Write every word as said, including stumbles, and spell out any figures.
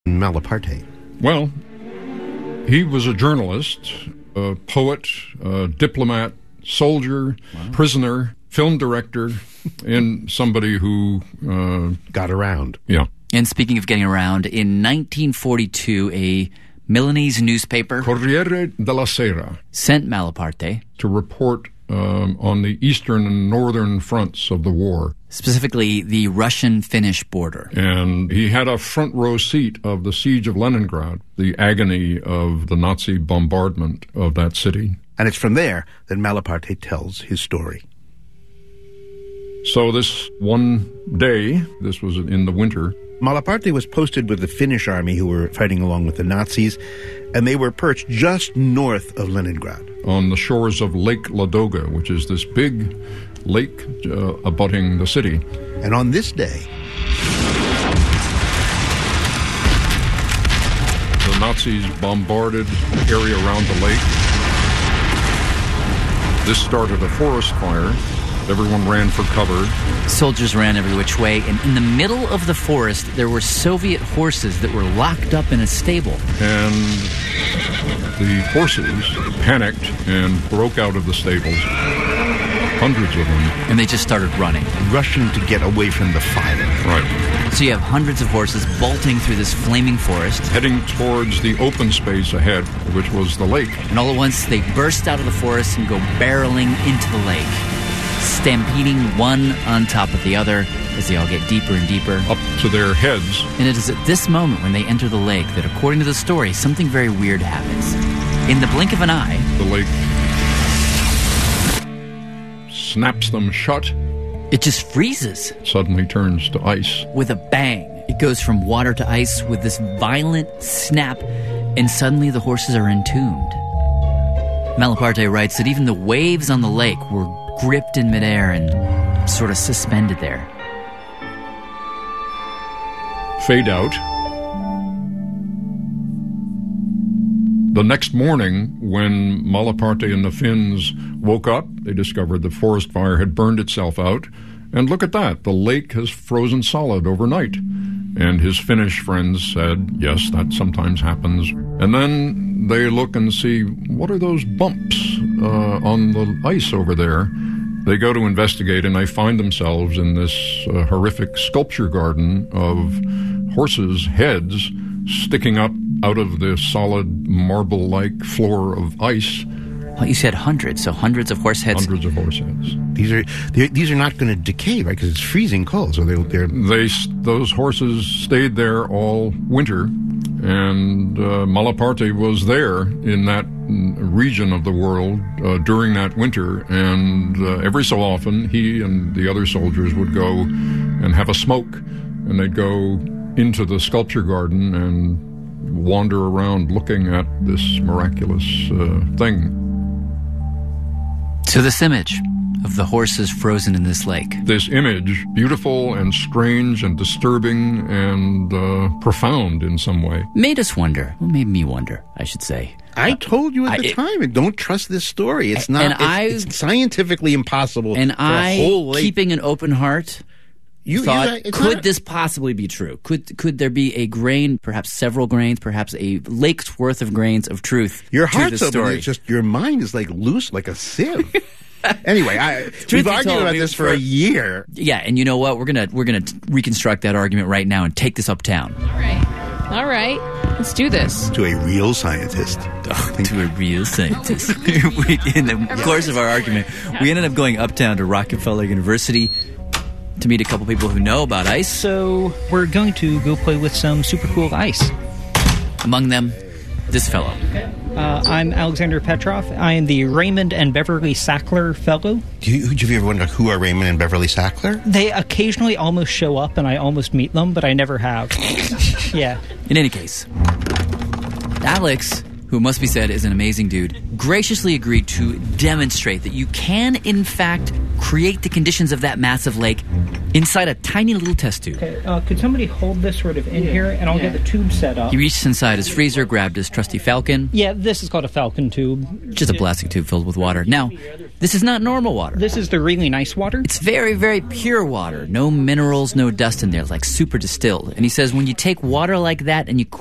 Malaparte? Well, he was a journalist, a poet, a diplomat, soldier, wow. prisoner, film director, and somebody who... Uh, got around. Yeah. And speaking of getting around, in nineteen forty-two, a Milanese newspaper, Corriere della Sera, sent Malaparte to report um, on the eastern and northern fronts of the war. Specifically, the Russian-Finnish border. And he had a front row seat of the siege of Leningrad, the agony of the Nazi bombardment of that city. And it's from there that Malaparte tells his story. So this one day, this was in the winter, Malaparte was posted with the Finnish army who were fighting along with the Nazis, and they were perched just north of Leningrad. On the shores of Lake Ladoga, which is this big lake uh, abutting the city. And on this day, the Nazis bombarded the area around the lake. This started a forest fire. Everyone ran for cover. Soldiers ran every which way, and in the middle of the forest, there were Soviet horses that were locked up in a stable. And the horses panicked and broke out of the stables, hundreds of them. And they just started running. Rushing to get away from the fire. Right. So you have hundreds of horses bolting through this flaming forest. Heading towards the open space ahead, which was the lake. And all at once, they burst out of the forest and go barreling into the lake, stampeding one on top of the other as they all get deeper and deeper. Up to their heads. And it is at this moment when they enter the lake that, according to the story, something very weird happens. In the blink of an eye, the lake snaps them shut. It just freezes. Suddenly turns to ice. With a bang. It goes from water to ice with this violent snap, and suddenly the horses are entombed. Malaparte writes that even the waves on the lake were gripped in midair and sort of suspended there. Fade out. The next morning, when Malaparte and the Finns woke up, they discovered the forest fire had burned itself out. And look at that, the lake has frozen solid overnight. And his Finnish friends said, yes, that sometimes happens. And then they look and see, what are those bumps uh, on the ice over there? They go to investigate, and they find themselves in this uh, horrific sculpture garden of horses' heads sticking up out of the solid marble-like floor of ice. Well, you said hundreds, so hundreds of horse heads. Hundreds of horse heads. These are these are not going to decay, right? Because it's freezing cold, so they're, they're... They those horses stayed there all winter, and uh, Malaparte was there in that region of the world uh, during that winter, and uh, every so often he and the other soldiers would go and have a smoke, and they'd go into the sculpture garden and wander around looking at this miraculous uh, thing. So this image of the horses frozen in this lake. This image, beautiful and strange and disturbing and uh, profound in some way. Made us wonder. Well, made me wonder, I should say. I told you at I, the it, time, don't trust this story. It's not. And it's, I, it's scientifically impossible. And for I, a whole lake. keeping an open heart, you thought, you, could not, this possibly be true? Could could there be a grain, perhaps several grains, perhaps a lake's worth of grains of truth your to heart's this open. story? It's just your mind is like loose, like a sieve. Anyway, I, we've argued told, about this for a year. Yeah, and you know what? We're gonna we're gonna reconstruct that argument right now and take this uptown. All right, all right, let's do this. To a real scientist. Oh, to a real scientist. we, in the course of our argument, we ended up going uptown to Rockefeller University to meet a couple people who know about ice. So we're going to go play with some super cool ice. Among them, this fellow. Uh, I'm Alexander Petrov. I am the Raymond and Beverly Sackler Fellow. Do you, do you ever wonder who are Raymond and Beverly Sackler? They occasionally almost show up, and I almost meet them, but I never have. Yeah. In any case, Alex, who must be said is an amazing dude, graciously agreed to demonstrate that you can, in fact, create the conditions of that massive lake inside a tiny little test tube. Okay, uh, could somebody hold this sort of in yeah. here, and I'll yeah. get the tube set up. He reached inside his freezer, grabbed his trusty Falcon. Yeah, this is called a Falcon tube. Just a plastic tube filled with water. Now, this is not normal water. This is the really nice water. It's very, very pure water. No minerals, no dust in there, like super distilled. And he says when you take water like that and you